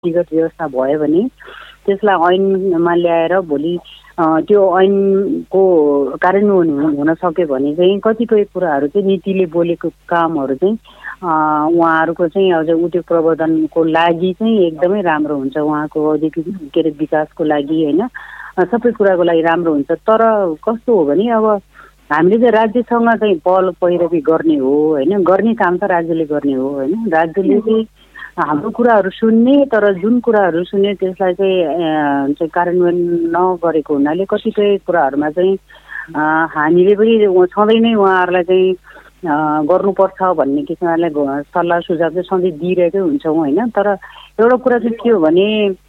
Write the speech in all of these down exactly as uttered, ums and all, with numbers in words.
नीतिगत व्यवस्था भयो भने त्यसलाई ऐनमा ल्याएर भोलि त्यो ऐनको कार्यान्वयन हुन सक्यो भने चाहिँ कतिपय कुराहरू चाहिँ नीतिले बोलेको कामहरू चाहिँ उहाँहरूको चाहिँ अझ उद्योग प्रवर्धनको लागि चाहिँ एकदमै राम्रो हुन्छ, उहाँको औद्योगिक के अरे विकासको लागि होइन, सबै कुराको लागि राम्रो हुन्छ। तर कस्तो हो भने अब हामीले चाहिँ राज्यसँग चाहिँ पहल पहिरवी गर्ने हो होइन, गर्ने काम त राज्यले गर्ने हो होइन, राज्यले चाहिँ हाम्रो कुराहरू सुन्ने, तर जुन कुराहरू सुन्ने त्यसलाई चाहिँ चाहिँ कार्यान्वयन नगरेको हुनाले कतिपय कुराहरूमा चाहिँ हामीले पनि सधैँ नै उहाँहरूलाई चाहिँ गर्नुपर्छ भन्ने किसिमलाई सल्लाह सुझाव चाहिँ सधैँ दिइरहेकै हुन्छौँ होइन। तर एउटा कुरा चाहिँ के हो भने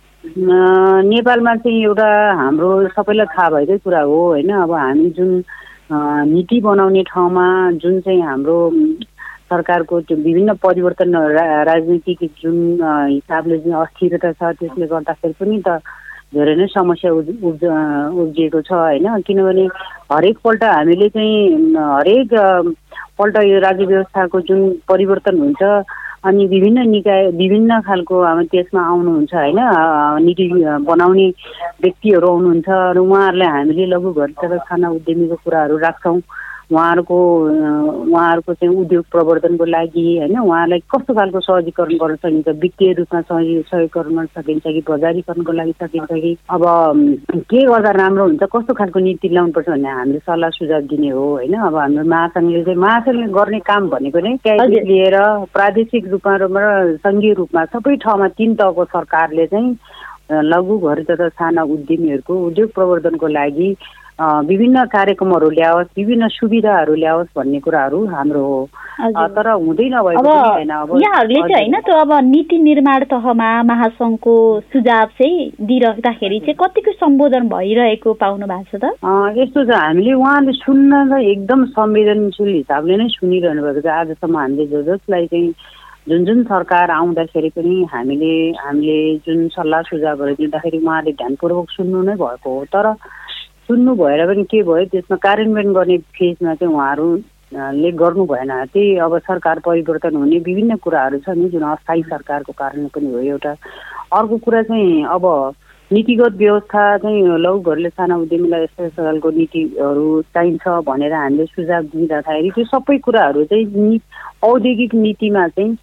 नेपालमा चाहिँ एउटा हाम्रो सबैलाई थाहा भएकै कुरा हो होइन, अब हामी जुन नीति बनाउने ठाउँमा जुन चाहिँ हाम्रो सरकारको त्यो विभिन्न परिवर्तन राजनीतिक जुन हिसाबले जुन अस्थिरता छ त्यसले गर्दाखेरि पनि त धेरै नै समस्या उब् उब्जिएको छ होइन। किनभने हरेकपल्ट हामीले चाहिँ हरेक पल्ट यो राज्य व्यवस्थाको जुन परिवर्तन हुन्छ अनि विभिन्न निकाय विभिन्न खालको अब त्यसमा आउनुहुन्छ होइन, नीति बनाउने व्यक्तिहरू आउनुहुन्छ र उहाँहरूलाई हामीले लघु घर तथा साना उद्यमीको कुराहरू राख्छौँ, उहाँहरूको उहाँहरूको चाहिँ उद्योग प्रवर्धनको लागि होइन, उहाँलाई कस्तो खालको सहजीकरण गर्न सकिन्छ, वित्तीय रूपमा सहयोग सहयोग गर्न सकिन्छ कि बजारीकरणको लागि सकिन्छ कि अब के गर्दा राम्रो हुन्छ, कस्तो खालको नीति ल्याउनुपर्छ भन्ने हामीले सल्लाह सुझाव दिने हो होइन। अब हाम्रो महासङ्घले चाहिँ महासङ्घले गर्ने काम भनेको नै त्यहाँदेखि लिएर प्रादेशिक रूपमा र सङ्घीय रूपमा सबै ठाउँमा तिन तहको सरकारले चाहिँ लघु घरेलु तथा साना उद्यमीहरूको उद्योग प्रवर्धनको लागि विभिन्न कार्यक्रमहरू ल्याओस्, विभिन्न सुविधाहरू ल्याओस् भन्ने कुराहरू हाम्रो हो, तर हुँदै नभएको छैन। अब यहाँहरूले चाहिँ होइन त्यो अब नीति निर्माण तहमा महासङ्घको सुझाव चाहिँ दिइराख्दाखेरि चाहिँ कतिको सम्बोधन भइरहेको पाउनु भएको छ त? यस्तो छ, हामीले उहाँले सुन्न त एकदम संवेदनशील हिसाबले नै सुनिरहनु भएको छ। आजसम्म हामीले जो जसलाई चाहिँ जुन जुन सरकार आउँदाखेरि पनि हामीले हामीले जुन सल्लाह सुझावहरू दिँदाखेरि उहाँले ध्यानपूर्वक सुन्नु नै भएको हो, तर सुन्नु भएर पनि के भयो त्यसमा कार्यान्वयन गर्ने फेजमा चाहिँ उहाँहरूले गर्नु भएन। त्यही अब सरकार परिवर्तन हुने विभिन्न कुराहरू छ नि जुन अस्थायी सरकारको कारण पनि हो एउटा। अर्को कुरा चाहिँ अब नीतिगत व्यवस्था चाहिँ लघु घरेलु साना उद्यमीलाई यस्तो यस्तो खालको नीतिहरू चाहिन्छ भनेर हामीले सुझाव दिँदाखेरि त्यो सबै कुराहरू चाहिँ नि औद्योगिक नीतिमा चाहिँ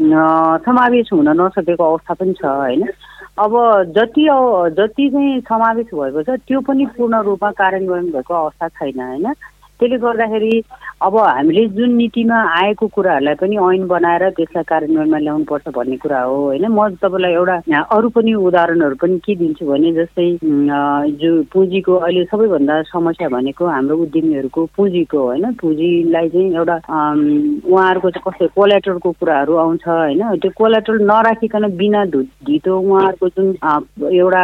समावेश हुन नसकेको अवस्था पनि छ होइन। अब जति जति चाहिँ समावेश भएको छ त्यो पनि पूर्ण रूपमा कार्यान्वयन भएको अवस्था छैन होइन। त्यसले गर्दाखेरि अब हामीले जुन नीतिमा आएको कुराहरूलाई पनि ऐन बनाएर त्यसलाई कार्यान्वयनमा ल्याउनुपर्छ भन्ने कुरा हो होइन। म तपाईँलाई एउटा अरू पनि उदाहरणहरू पनि के दिन्छु भने जस्तै जो पुँजीको अहिले सबैभन्दा समस्या भनेको हाम्रो उद्यमीहरूको पुँजीको होइन, पुँजीलाई चाहिँ एउटा उहाँहरूको चाहिँ कस्तो कोल्याटरलको कुराहरू आउँछ होइन। त्यो कोल्याटरल नराखिकन बिना धितो उहाँहरूको जुन एउटा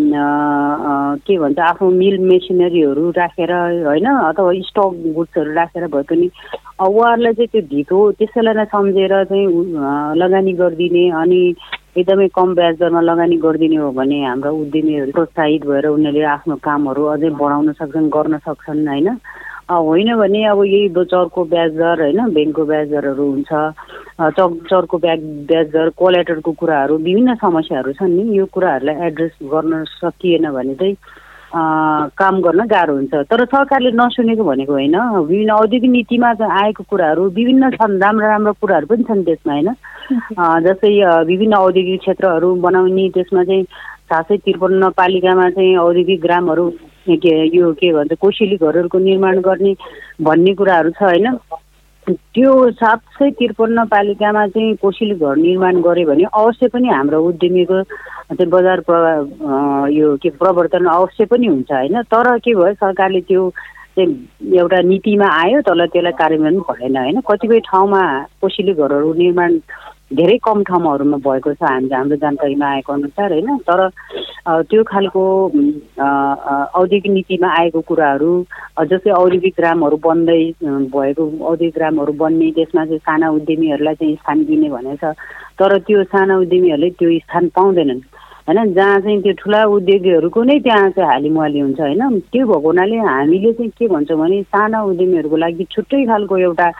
के भन्छ आफ्नो मिल मेसिनरीहरू राखेर होइन अथवा स्टक गुड्सहरू राखेर भए पनि उहाँहरूलाई चाहिँ त्यो धितो त्यसैलाई नै सम्झेर चाहिँ लगानी गरिदिने अनि एकदमै कम ब्याज दरमा लगानी गरिदिने हो भने हाम्रो उद्यमीहरू प्रोत्साहित भएर उनीहरूले आफ्नो कामहरू अझै बढाउन सक्छन्, गर्न सक्छन् होइन। होइन भने अब यही चर्को ब्याज दर होइन, ब्याङ्कको ब्याज दरहरू हुन्छ, चक चर्को ब्याज ब्याज दर कोल्याटरलको कुराहरू विभिन्न समस्याहरू छन् नि, यो कुराहरूलाई एड्रेस गर्न सकिएन भने चाहिँ काम गर्न गाह्रो हुन्छ। तर सरकारले नसुनेको भनेको होइन, विभिन्न औद्योगिक नीतिमा आएको कुराहरू विभिन्न छन्, राम्रो राम्रो कुराहरू पनि छन् त्यसमा होइन। जस्तै विभिन्न औद्योगिक क्षेत्रहरू बनाउने त्यसमा चाहिँ सात सय त्रिपन्न पालिकामा चाहिँ औद्योगिक ग्रामहरू के यो के भन्छ कोसेली घरहरूको निर्माण गर्ने भन्ने कुराहरू छ होइन। त्यो सात सय त्रिपन्न पालिकामा चाहिँ कोसेली घर निर्माण गऱ्यो भने अवश्य पनि हाम्रो उद्यमीको चाहिँ बजार प्र यो के प्रवर्तन अवश्य पनि हुन्छ होइन। तर के भयो सरकारले त्यो चाहिँ एउटा नीतिमा आयो तर त्यसलाई कार्यान्वयन भएन होइन। कतिपय ठाउँमा कोसेली घरहरू निर्माण धेरै कम ठाउँहरूमा भएको छ हामी हाम्रो जानकारीमा आएको अनुसार होइन। तर त्यो खालको औद्योगिक नीतिमा आएको कुराहरू जस्तै औद्योगिक ग्रामहरू बन्दै भएको औद्योगिक ग्रामहरू बन्ने त्यसमा चाहिँ साना उद्यमीहरूलाई चाहिँ स्थान दिने भनेको छ, तर त्यो साना उद्यमीहरूले त्यो स्थान पाउँदैनन् होइन। जहाँ चाहिँ त्यो ठुला उद्योगीहरूको नै त्यहाँ चाहिँ हालिमुहाली हुन्छ होइन। त्यो भएको हुनाले हामीले चाहिँ के भन्छौँ भने साना उद्यमीहरूको लागि छुट्टै खालको एउटा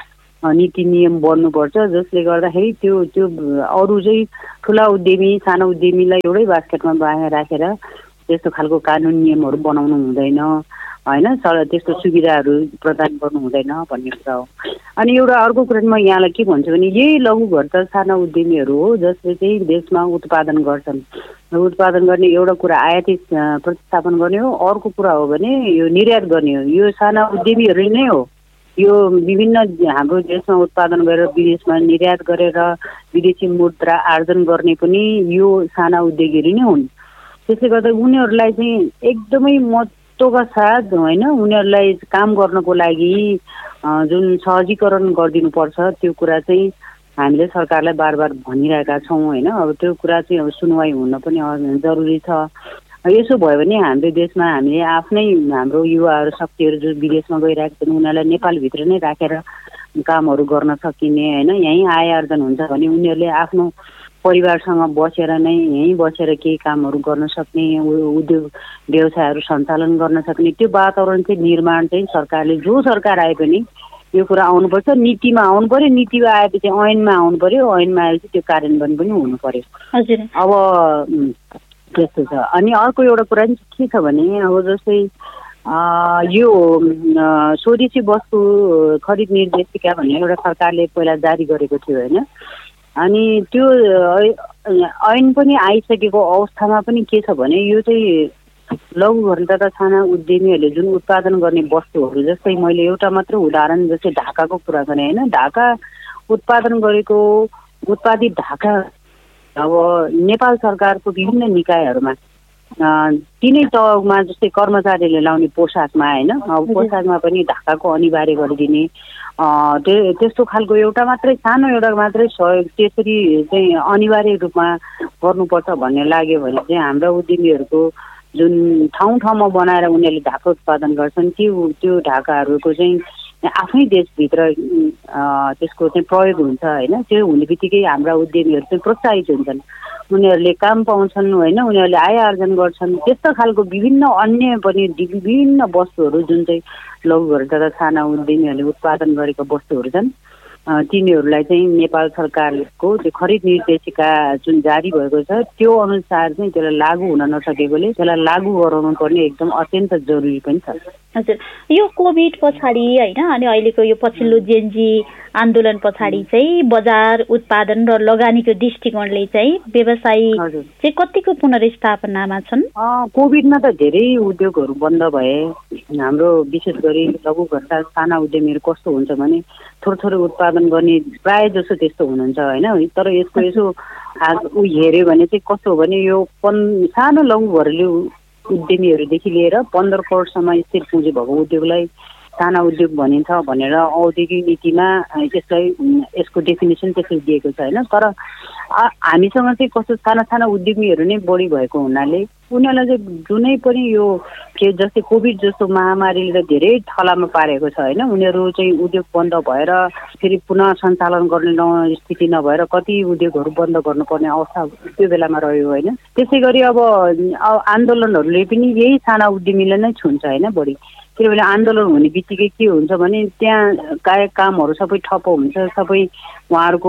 नीति नियम बन्नुपर्छ, जसले गर्दाखेरि त्यो त्यो अरू चाहिँ ठुला उद्यमी साना उद्यमीलाई एउटै बास्केटमा राखेर त्यस्तो खालको कानुन नियमहरू बनाउनु हुँदैन होइन, त्यस्तो सुविधाहरू प्रदान गर्नु हुँदैन भन्ने कुरा हो। अनि एउटा अर्को कुरा म यहाँलाई के भन्छु भने यही लघु घर त साना उद्यमीहरू हो जसले चाहिँ देशमा उत्पादन गर्छन्। उत्पादन गर्ने एउटा कुरा आयातित प्रतिस्थापन गर्ने हो, अर्को कुरा हो भने यो निर्यात गर्ने हो। यो साना उद्यमीहरू नै हो, यो विभिन्न हाम्रो देशमा उत्पादन गरेर विदेशमा निर्यात गरेर विदेशी मुद्रा आर्जन गर्ने पनि यो साना उद्योगीहरू नै हुन्। त्यसले गर्दा उनीहरूलाई चाहिँ एकदमै महत्त्वका साथ होइन उनीहरूलाई काम गर्नको लागि जुन सहजीकरण गरिदिनुपर्छ त्यो कुरा चाहिँ हामीले सरकारलाई बार बार भनिरहेका छौँ होइन। अब त्यो कुरा चाहिँ अब सुनवाई हुन पनि जरुरी छ। यसो भयो भने हाम्रो देशमा हामीले आफ्नै हाम्रो युवाहरू शक्तिहरू जो विदेशमा गइरहेका छन् उनीहरूलाई नेपालभित्र नै राखेर कामहरू गर्न सकिने होइन। यहीँ आय आर्जन हुन्छ भने उनीहरूले आफ्नो परिवारसँग बसेर नै यहीँ बसेर केही कामहरू गर्न सक्ने, उद्योग व्यवसायहरू सञ्चालन गर्न सक्ने त्यो वातावरण चाहिँ निर्माण चाहिँ सरकारले जो सरकार आए पनि यो कुरा आउनुपर्छ। नीतिमा आउनु पर्यो, नीतिमा आएपछि ऐनमा आउनु पर्यो, ऐनमा आएपछि त्यो कार्यान्वयन पनि हुनु पर्यो। अब त्यस्तो छ। अनि अर्को एउटा कुरा चाहिँ के छ भने अब जस्तै यो स्वदेशी वस्तु खरिद निर्देशिका भन्ने एउटा सरकारले पहिला जारी गरेको थियो होइन। अनि त्यो ऐन पनि आइसकेको अवस्थामा पनि के छ भने यो चाहिँ लघु घर तथा साना उद्यमीहरूले जुन उत्पादन गर्ने वस्तुहरू, जस्तै मैले एउटा मात्र उदाहरण जस्तै ढाकाको कुरा गरेँ होइन। ढाका उत्पादन गरेको उत्पादित ढाका अब नेपाल सरकारको विभिन्न निकायहरूमा तिनै तहमा जस्तै कर्मचारीले लाउने पोसाकमा होइन, अब पोसाकमा पनि ढाकाको अनिवार्य गरिदिने त्यो त्यस्तो खालको एउटा मात्रै सानो एउटा मात्रै सहयोग त्यसरी चाहिँ अनिवार्य रूपमा गर्नुपर्छ भन्ने लाग्यो भने चाहिँ हाम्रा उद्यमीहरूको जुन ठाउँ ठाउँमा बनाएर उनीहरूले ढाका उत्पादन गर्छन् त्यो त्यो ढाकाहरूको चाहिँ आफ्नै देशभित्र त्यसको चाहिँ प्रयोग हुन्छ होइन। त्यो हुने बित्तिकै हाम्रा उद्यमीहरू चाहिँ प्रोत्साहित हुन्छन्, उनीहरूले काम पाउँछन् होइन, उनीहरूले आय आर्जन गर्छन्। त्यस्तो खालको विभिन्न अन्य पनि विभिन्न वस्तुहरू जुन चाहिँ लघु घर तथा साना उद्यमीहरूले उत्पादन गरेका वस्तुहरू छन् तिनीहरूलाई चाहिँ नेपाल सरकारको त्यो खरिद निर्देशिका जुन जारी भएको छ त्यो अनुसार चाहिँ त्यसलाई लागू हुन नसकेकोले त्यसलाई लागू गराउनु पर्ने एकदम अत्यन्त जरुरी पनि छ। हजुर, यो कोभिड पछाडि होइन अनि अहिलेको यो पछिल्लो जेनजी आन्दोलन पछाडि चाहिँ बजार उत्पादन र लगानीको दृष्टिकोणले चाहिँ व्यवसायी चाहिँ कतिको पुनर्स्थापनामा छन्? कोभिडमा त धेरै उद्योगहरू बन्द भए। हाम्रो विशेष गरी लघु घर साना उद्यमीहरू कस्तो हुन्छ भने थोरै थोरै उत्पादन गर्ने प्रायः जसो त्यस्तो हुनुहुन्छ होइन। तर यसको यसो ऊ हेऱ्यो भने चाहिँ कस्तो हो भने यो पन् सानो लघु घरेलु उद्यमीहरूदेखि लिएर पन्ध्र करोडसम्म स्थिर पुँजी भएको उद्योगलाई साना उद्योग भनिन्छ भनेर औद्योगिक नीतिमा यसलाई यसको डेफिनेसन त्यसरी दिएको छ होइन। तर हामीसँग चाहिँ कस्तो साना साना उद्यमीहरू नै बढी भएको हुनाले उनीहरूलाई चाहिँ जुनै पनि यो के जस्तै कोभिड जस्तो महामारीले त धेरै थलामा पारेको छ होइन। उनीहरू चाहिँ उद्योग बन्द भएर फेरि पुनः सञ्चालन गर्ने न स्थिति नभएर कति उद्योगहरू बन्द गर्नुपर्ने अवस्था त्यो बेलामा रह्यो होइन। त्यसै गरी अब आन्दोलनहरूले पनि यही साना उद्यमीलाई नै छुन्छ होइन बढी, किनभने आन्दोलन हुने बित्तिकै के हुन्छ भने त्यहाँ काय कामहरू सबै ठप्प हुन्छ, सबै उहाँहरूको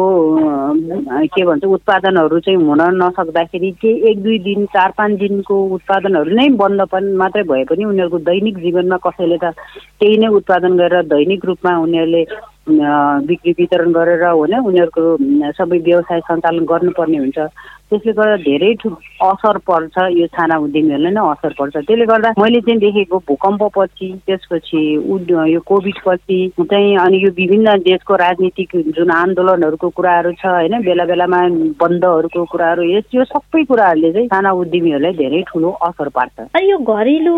के भन्छ उत्पादनहरू चाहिँ हुन नसक्दाखेरि के एक दुई दिन चार पाँच दिनको उत्पादनहरू नै बन्द पनि मात्रै भए पनि उनीहरूको दैनिक जीवनमा कसैले त त्यही नै उत्पादन गरेर दैनिक रूपमा उनीहरूले बिक्री वितरण गरेर होइन उनीहरूको सबै व्यवसाय सञ्चालन गर्नुपर्ने हुन्छ। त्यसले गर्दा धेरै ठुलो असर पर्छ, यो साना उद्यमीहरूलाई नै असर पर्छ। त्यसले गर्दा मैले चाहिँ देखेको भूकम्पपछि त्यसपछि यो कोभिडपछि चाहिँ अनि यो विभिन्न देशको राजनीतिक जुन आन्दोलनहरूको कुराहरू छ होइन, बेला बेलामा बन्दहरूको कुराहरू यस यो सबै कुराहरूले चाहिँ साना उद्यमीहरूलाई धेरै ठुलो असर पार्छ। अनि यो घरेलु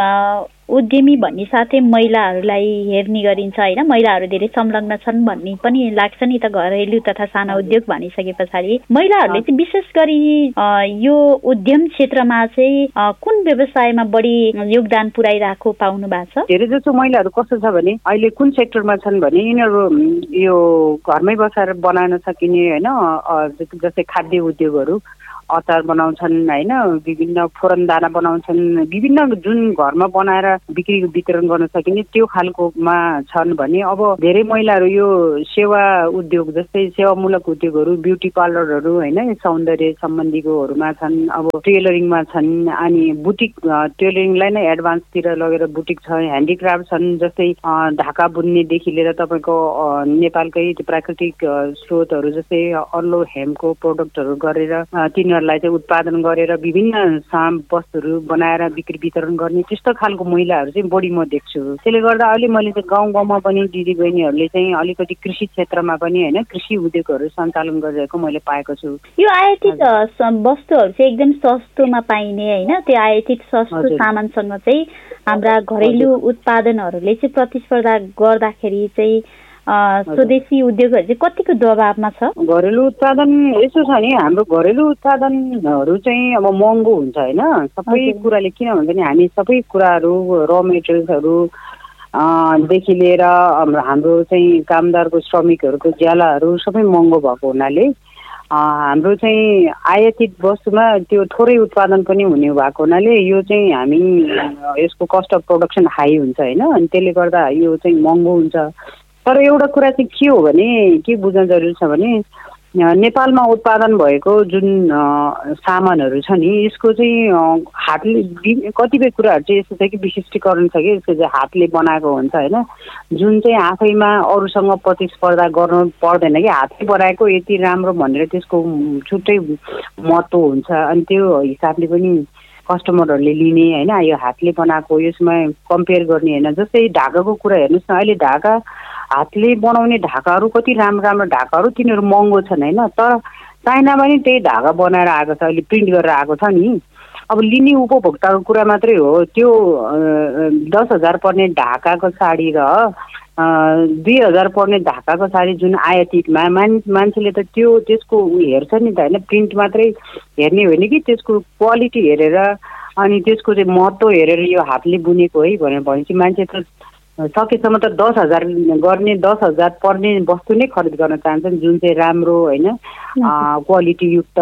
उद्यमी भन्ने साथै महिलाहरूलाई हेर्ने गरिन्छ होइन, महिलाहरू धेरै संलग्न छन् भन्ने पनि लाग्छ नि त घरेलु तथा साना उद्योग भनिसके पछाडि। महिलाहरूले चाहिँ विशेष गरी यो उद्यम क्षेत्रमा चाहिँ कुन व्यवसायमा बढी योगदान पुर्याइरहेको पाउनु भएको छ? धेरै जसो महिलाहरू कस्तो छ भने अहिले कुन सेक्टरमा छन् भने यिनीहरू यो घरमै बसेर बनाउन सकिने होइन, जस्तै खाद्य उद्योगहरू अचार बनाउँछन् होइन, विभिन्न फोरन दाना बनाउँछन्, विभिन्न जुन घरमा बनाएर बिक्री वितरण गर्न सकिने त्यो खालकोमा छन् भने अब धेरै महिलाहरू यो सेवा उद्योग जस्तै सेवामूलक उद्योगहरू, ब्युटी पार्लरहरू होइन, सौन्दर्य सम्बन्धीकोहरूमा छन्, अब टेलरिङमा छन्, अनि बुटिक टेलरिङलाई नै एडभान्सतिर लगेर बुटिक छ, ह्यान्डिक्राफ्ट छन्, जस्तै ढाका बुन्नेदेखि लिएर तपाईँको नेपालकै प्राकृतिक स्रोतहरू जस्तै अल्लो हेमको प्रोडक्टहरू गरेर तिनीहरूलाई चाहिँ उत्पादन गरेर विभिन्न साम वस्तुहरू बनाएर बिक्री वितरण गर्ने त्यस्तो खालको महिलाहरू चाहिँ बढी म देख्छु। त्यसले गर्दा अहिले मैले चाहिँ गाउँ गाउँमा पनि दिदीबहिनीहरूले चाहिँ अलिकति कृषि क्षेत्रमा पनि होइन कृषि उद्योगहरू सञ्चालन गरिरहेको मैले पाएको छु। यो आयातित वस्तुहरू चाहिँ एकदम सस्तोमा पाइने होइन, त्यो आयातित सस्तो सामानसँग चाहिँ हाम्रा घरेलु उत्पादनहरूले चाहिँ प्रतिस्पर्धा गर्दाखेरि चाहिँ स्वदेशी उद्योगहरू चाहिँ कतिको दबावमा छ? घरेलु उत्पादन यसो छ नि, हाम्रो घरेलु उत्पादनहरू चाहिँ अब महँगो हुन्छ होइन, सबै कुराले किन भन्छ नि हामी सबै कुराहरू र मेटेरियल्सहरू देखि लिएर हाम्रो चाहिँ कामदारको श्रमिकहरूको ज्यालाहरू सबै महँगो भएको हुनाले हाम्रो चाहिँ आयातित वस्तुमा त्यो थोरै उत्पादन पनि हुने भएको हुनाले यो चाहिँ हामी यसको कस्ट अफ प्रोडक्सन हाई हुन्छ होइन, अनि त्यसले गर्दा यो चाहिँ महँगो हुन्छ। तर एउटा कुरा चाहिँ के हो भने के बुझ्न जरुरी छ भने नेपालमा उत्पादन भएको जुन सामानहरू छ नि यसको चाहिँ हातले कतिपय कुराहरू चाहिँ यस्तो छ कि विशिष्टीकरण छ कि यसको चाहिँ हातले बनाएको हुन्छ होइन, जुन चाहिँ आफैमा अरूसँग प्रतिस्पर्धा गर्नु पर्दैन कि हातले बनाएको यति राम्रो भनेर त्यसको छुट्टै महत्त्व हुन्छ, अनि त्यो हिसाबले पनि कस्टमरहरूले लिने होइन, यो हातले बनाएको यसमा कम्पेयर गर्ने होइन। जस्तै ढाकाको कुरा हेर्नुहोस् न, अहिले ढाका हातले बनाउने ढाकाहरू कति राम्रो राम्रो ढाकाहरू तिनीहरू महँगो छन् होइन, तर चाइनामा नि त्यही ढाका बनाएर आएको छ, अहिले प्रिन्ट गरेर आएको छ नि। अब लिने उपभोक्ताको कुरा मात्रै हो, त्यो दस हजार पर्ने ढाकाको साडी र दुई हजार पर्ने ढाकाको साडी जुन आयातितमा मान मान्छेले त त्यो त्यसको हेर्छ नि त होइन, प्रिन्ट मात्रै हेर्ने होइन कि त्यसको क्वालिटी हेरेर अनि त्यसको चाहिँ महत्त्व हेरेर यो हातले बुनेको है भनेर भनेपछि मान्छे त सकेसम्म त दस हजार गर्ने दस हजार पर्ने वस्तु नै खरिद गर्न चाहन्छन्, जुन चाहिँ राम्रो होइन क्वालिटीयुक्त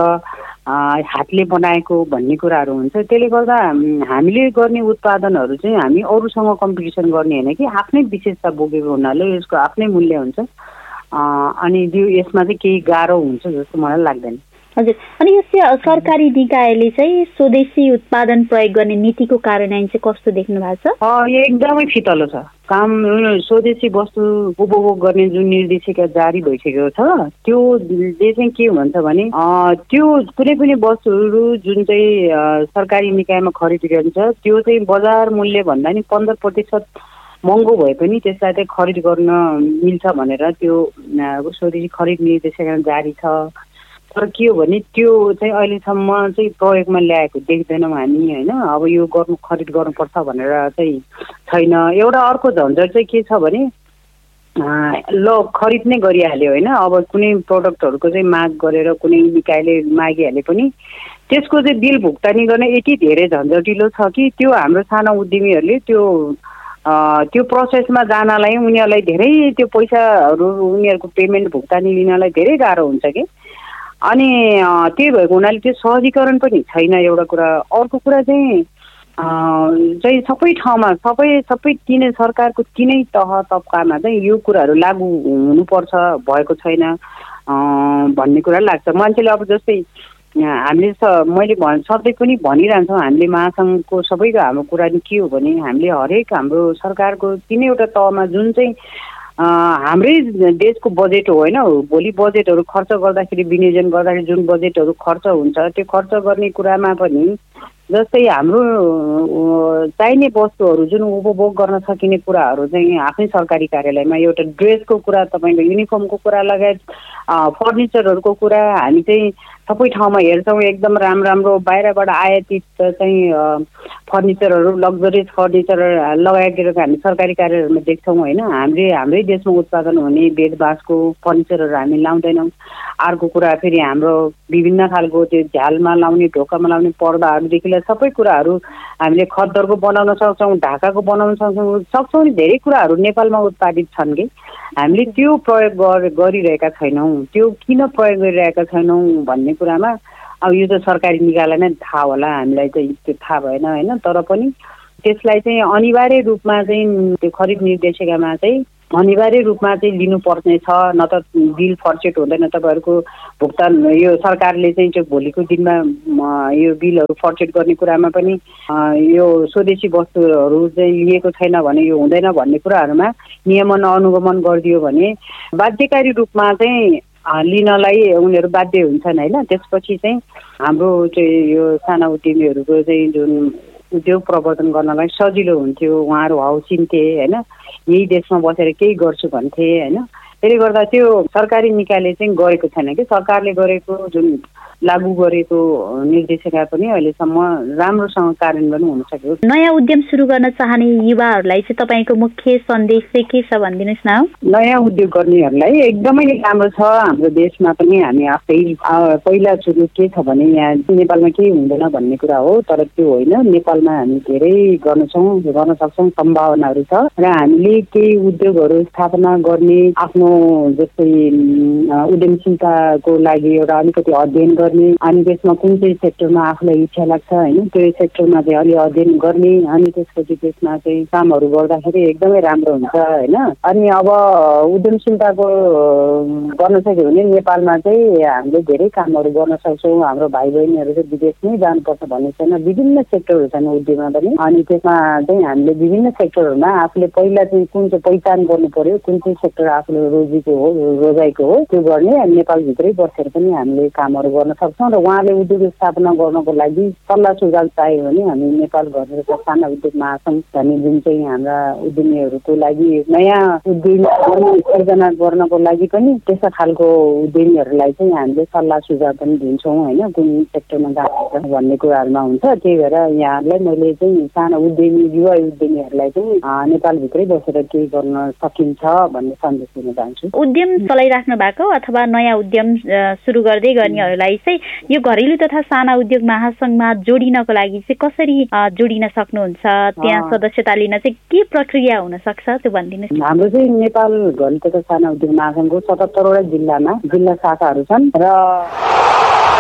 हातले बनाएको भन्ने कुराहरू हुन्छ। त्यसले गर्दा हामीले गर्ने उत्पादनहरू चाहिँ हामी अरूसँग कम्पिटिसन गर्ने होइन कि आफ्नै विशेषता बोकेको हुनाले यसको आफ्नै मूल्य हुन्छ, अनि यो यसमा चाहिँ केही गाह्रो हुन्छ जस्तो मलाई लाग्दैन। हजुर, अनि यो सरकारी निकायले चाहिँ स्वदेशी उत्पादन प्रयोग गर्ने नीतिको कार्यान्वयन चाहिँ कस्तो देख्नु भएको छ? यो एकदमै फितलो छ काम। स्वदेशी वस्तु उपभोग गर्ने जुन निर्देशिका जारी भइसकेको छ त्योले चाहिँ के भन्छ भने त्यो कुनै पनि वस्तुहरू जुन चाहिँ सरकारी निकायमा खरिद गरिन्छ त्यो चाहिँ बजार मूल्य भन्दा नि पन्ध्र प्रतिशत महँगो भए पनि त्यसलाई चाहिँ खरिद गर्न मिल्छ भनेर त्यो स्वदेशी खरिद निर्देशिका जारी छ। तर के हो भने त्यो चाहिँ अहिलेसम्म चाहिँ प्रयोगमा ल्याएको देख्दैनौँ हामी होइन, अब यो गर्नु खरिद गर्नुपर्छ भनेर चाहिँ छैन। एउटा अर्को झन्झट चाहिँ के छ भने ल खरिद नै गरिहाल्यो होइन, अब कुनै प्रडक्टहरूको चाहिँ माग गरेर कुनै निकायले मागिहाले पनि त्यसको चाहिँ बिल भुक्तानी गर्न यति धेरै झन्झटिलो छ कि त्यो हाम्रो सानो उद्यमीहरूले त्यो त्यो प्रोसेसमा जानलाई उनीहरूलाई धेरै त्यो पैसाहरू उनीहरूको पेमेन्ट भुक्तानी लिनलाई धेरै गाह्रो हुन्छ कि, अनि त्यही भएको हुनाले त्यो सहजीकरण पनि छैन एउटा कुरा। अर्को कुरा चाहिँ चाहिँ सबै ठाउँमा सबै सबै तिनै सरकारको तिनै तह तब्कामा चाहिँ यो कुराहरू लागू हुनुपर्छ भएको छैन भन्ने कुरा लाग्छ मान्छेले। अब जस्तै हामीले स मैले भन् सधैँ पनि भनिरहन्छौँ हामीले महासङ्घको सबैको हाम्रो कुरा के हो भने हामीले हरेक हाम्रो सरकारको तिनैवटा तहमा जुन चाहिँ हाम्रै देशको बजेट हो होइन, भोलि बजेटहरू खर्च गर्दाखेरि विनियोजन गर्दाखेरि जुन बजेटहरू खर्च हुन्छ त्यो खर्च गर्ने कुरामा पनि जस्तै हाम्रो चाहिने वस्तुहरू जुन उपभोग गर्न सकिने कुराहरू चाहिँ आफ्नै सरकारी कार्यालयमा एउटा ड्रेसको कुरा तपाईँको युनिफर्मको कुरा लगायत फर्निचरहरूको कुरा हामी चाहिँ सबै ठाउँमा हेर्छौँ एकदम राम्रो राम्रो बाहिरबाट आयातित चाहिँ फर्निचरहरू लग्जरियस फर्निचर लगाइरहेको हामी सरकारी कार्यालयहरूमा देख्छौँ होइन। हामीले हाम्रै देशमा उत्पादन हुने बेड बाँसको फर्निचरहरू हामी लाउँदैनौँ। अर्को कुरा फेरि हाम्रो विभिन्न खालको त्यो झ्यालमा लाउने ढोकामा लाउने पर्दाहरूदेखि लिएर सबै कुराहरू हामीले खद्दरको बनाउन सक्छौँ, ढाकाको बनाउन सक्छौँ सक्छौँ नि धेरै कुराहरू नेपालमा उत्पादित छन् कि हामीले त्यो प्रयोग गरिरहेका छैनौँ। त्यो किन प्रयोग गरिरहेका छैनौँ भन्ने कुरामा अब यो त सरकारी निकायलाई नै थाहा होला, हामीलाई चाहिँ त्यो थाहा भएन होइन। तर पनि त्यसलाई चाहिँ अनिवार्य रूपमा चाहिँ त्यो खरिद निर्देशिकामा चाहिँ अनिवार्य रूपमा चाहिँ लिनुपर्ने छ, न त बिल फर्चेट हुँदैन तपाईँहरूको भुक्तान। यो सरकारले चाहिँ त्यो भोलिको दिनमा यो बिलहरू फर्चेट गर्ने कुरामा पनि यो स्वदेशी वस्तुहरू चाहिँ लिएको छैन भने यो हुँदैन भन्ने कुराहरूमा नियमन अनुगमन गरिदियो भने बाध्यकारी रूपमा चाहिँ लिनलाई उनीहरू बाध्य हुन्छन् होइन। त्यसपछि चाहिँ हाम्रो चाहिँ यो साना उद्यमीहरूको चाहिँ जुन उद्योग प्रवर्धन गर्नलाई सजिलो हुन्थ्यो, उहाँहरू हौसिन्थे होइन, यही देशमा बसेर केही गर्छु भन्थे होइन। त्यसले गर्दा त्यो सरकारी निकायले चाहिँ गरेको छैन कि सरकारले गरेको जुन लागू गरेको निर्देशिका पनि अहिलेसम्म राम्रोसँग कार्यान्वयन हुन सक्यो। नयाँ उद्यम सुरु गर्न चाहने युवाहरूलाई चाहिँ तपाईँको मुख्य सन्देश चाहिँ के छ भनिदिनुहोस् न। नयाँ उद्योग गर्नेहरूलाई एकदमै राम्रो छ हाम्रो देशमा पनि। हामी आफै पहिला सुरु के छ भने यहाँ नेपालमा केही हुँदैन भन्ने कुरा हो, तर त्यो होइन। नेपालमा हामी धेरै गर्छौँ, गर्न सक्छौँ, सम्भावनाहरू छ र हामीले केही उद्योगहरू स्थापना गर्ने आफ्नो जस्तै उद्यमशीलताको लागि एउटा अलिकति अध्ययन गर्ने अनि त्यसमा कुन चाहिँ सेक्टरमा आफूलाई इच्छा लाग्छ होइन त्यो सेक्टरमा चाहिँ अलि अध्ययन गर्ने अनि त्यसपछि त्यसमा चाहिँ कामहरू गर्दाखेरि एकदमै राम्रो हुन्छ होइन। अनि अब उद्यमशीलताको गर्न सक्यो भने नेपालमा चाहिँ हामीले धेरै कामहरू गर्न सक्छौँ। हाम्रो भाइ बहिनीहरू चाहिँ विदेश नै जानुपर्छ भन्ने छैन, विभिन्न सेक्टरहरू छन् उद्योगमा पनि। अनि त्यसमा चाहिँ हामीले विभिन्न सेक्टरहरूमा आफूले पहिला चाहिँ कुन चाहिँ पहिचान गर्नु पर्यो, कुन चाहिँ सेक्टर आफूले रोजीको हो रोजाइको हो त्यो गर्ने। अनि नेपालभित्रै बसेर पनि हामीले कामहरू गर्न सक्छौँ र उहाँले उद्योग स्थापना गर्नको लागि सल्लाह सुझाव चाहियो भने हामी नेपाल घरेलु साना उद्योग महासङ्घ भन्ने जुन चाहिँ हाम्रा उद्यमीहरूको लागि नयाँ उद्यमी सिर्जना गर्नको लागि पनि त्यस्ता खालको उद्यमीहरूलाई चाहिँ हामीले सल्लाह सुझाव पनि दिन्छौँ होइन, कुन सेक्टरमा जानुपर्छ भन्ने कुराहरूमा हुन्छ। त्यही भएर यहाँहरूलाई मैले चाहिँ साना उद्यमी युवा उद्यमीहरूलाई चाहिँ नेपालभित्रै बसेर केही गर्न सकिन्छ भन्ने सन्देश दिन चाहन्छु। उद्यम चलाइराख्नु भएको अथवा नयाँ उद्यम सुरु गर्दै गर्नेहरूलाई चाहिँ यो घरेलु तथा साना उद्योग महासङ्घमा जोडिनको लागि चाहिँ कसरी जोडिन सक्नुहुन्छ, त्यहाँ सदस्यता लिन चाहिँ के प्रक्रिया हुन सक्छ त्यो भनिदिनुहोस्। हाम्रो चाहिँ नेपाल घरेलु तथा साना उद्योग महासङ्घको सतहत्तरवटा जिल्लामा जिल्ला शाखाहरू छन् र